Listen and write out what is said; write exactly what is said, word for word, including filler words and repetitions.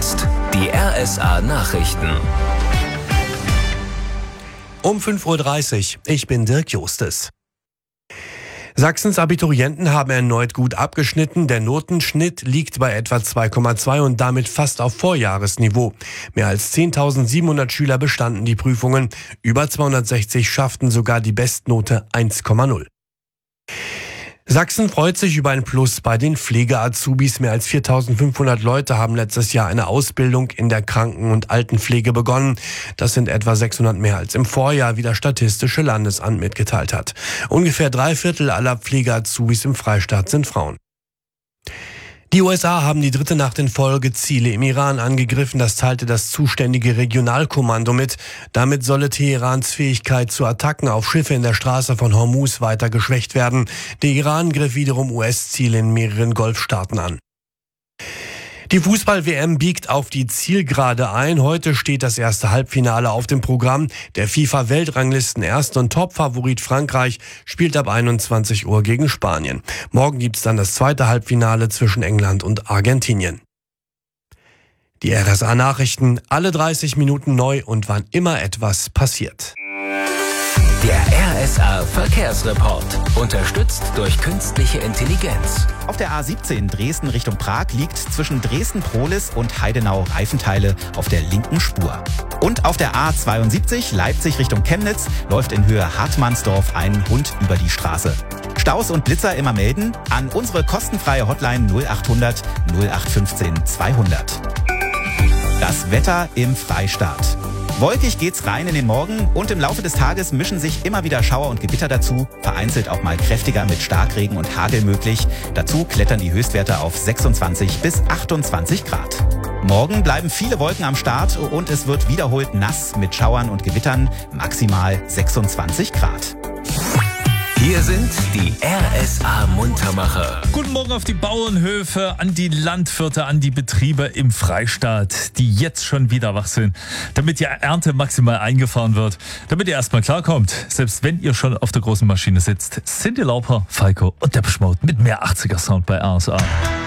jetzt die R S A-Nachrichten. Um fünf Uhr dreißig. Ich bin Dirk Justes. Sachsens Abiturienten haben erneut gut abgeschnitten. Der Notenschnitt liegt bei etwa zwei Komma zwei und damit fast auf Vorjahresniveau. Mehr als zehntausendsiebenhundert Schüler bestanden die Prüfungen. Über zweihundertsechzig schafften sogar die Bestnote eins Komma null. Sachsen freut sich über ein Plus bei den Pflege-Azubis. Mehr als viertausendfünfhundert Leute haben letztes Jahr eine Ausbildung in der Kranken- und Altenpflege begonnen. Das sind etwa sechshundert mehr als im Vorjahr, wie das Statistische Landesamt mitgeteilt hat. Ungefähr drei Viertel aller Pflege-Azubis im Freistaat sind Frauen. Die U S A haben die dritte Nacht in Folge Ziele im Iran angegriffen. Das teilte das zuständige Regionalkommando mit. Damit solle Teherans Fähigkeit zu Attacken auf Schiffe in der Straße von Hormuz weiter geschwächt werden. Der Iran griff wiederum U S-Ziele in mehreren Golfstaaten an. Die Fußball-W M biegt auf die Zielgerade ein. Heute steht das erste Halbfinale auf dem Programm. Der FIFA-Weltranglisten-Erst- und Top-Favorit Frankreich spielt ab einundzwanzig Uhr gegen Spanien. Morgen gibt's dann das zweite Halbfinale zwischen England und Argentinien. Die R S A-Nachrichten, alle dreißig Minuten neu und wann immer etwas passiert. Der R S A-Verkehrsreport. Unterstützt durch künstliche Intelligenz. Auf der A siebzehn Dresden Richtung Prag liegt zwischen Dresden-Prohlis und Heidenau Reifenteile auf der linken Spur. Und auf der A zweiundsiebzig Leipzig Richtung Chemnitz läuft in Höhe Hartmannsdorf ein Hund über die Straße. Staus und Blitzer immer melden an unsere kostenfreie Hotline null achthundert null acht fünfzehn zweihundert. Das Wetter im Freistaat. Wolkig geht's rein in den Morgen und im Laufe des Tages mischen sich immer wieder Schauer und Gewitter dazu, vereinzelt auch mal kräftiger mit Starkregen und Hagel möglich. Dazu klettern die Höchstwerte auf sechsundzwanzig bis achtundzwanzig Grad. Morgen bleiben viele Wolken am Start und es wird wiederholt nass mit Schauern und Gewittern, maximal sechsundzwanzig Grad. Hier sind die R S A-Muntermacher. Guten Morgen auf die Bauernhöfe, an die Landwirte, an die Betriebe im Freistaat, die jetzt schon wieder wach sind, damit die Ernte maximal eingefahren wird, damit ihr erstmal klarkommt, selbst wenn ihr schon auf der großen Maschine sitzt. Cyndi Lauper, Falco und Depeche Mode mit mehr achtziger Sound bei R S A.